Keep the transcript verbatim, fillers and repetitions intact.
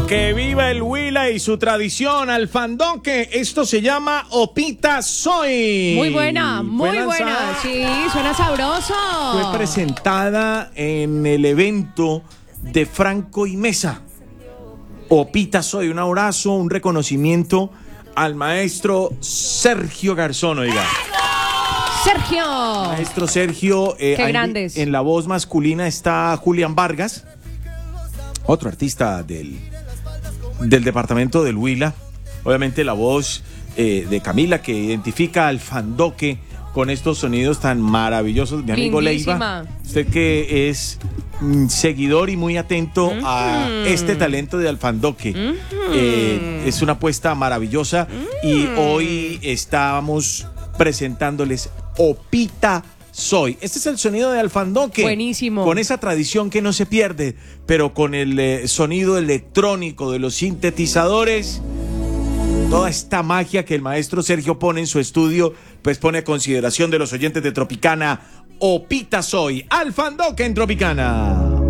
Que viva el Huila y su tradición, Alfandoque. Esto se llama Opita Soy. Muy buena, muy Fue buena. lanzada, Sí, suena sabroso. Fue presentada en el evento de Franco y Mesa. Opita Soy, un abrazo, un reconocimiento al maestro Sergio Garzón, oiga. Sergio. Maestro Sergio. Eh, Qué ahí grandes. En la voz masculina está Julián Vargas, otro artista del, del departamento del Huila. Obviamente la voz eh, de Camila, que identifica al Alfandoque con estos sonidos tan maravillosos. Mi amigo Lindísima. Leiva, usted que es mm, seguidor y muy atento Mm. a este talento de Alfandoque. Mm. Eh, es una apuesta maravillosa Mm. y hoy estamos presentándoles Opita Soy. Este es el sonido de Alfandoque. Buenísimo. Con esa tradición que no se pierde, pero con el eh, sonido electrónico de los sintetizadores. Toda esta magia que el maestro Sergio pone en su estudio, pues pone a consideración de los oyentes de Tropicana. Opita Soy, Alfandoque en Tropicana.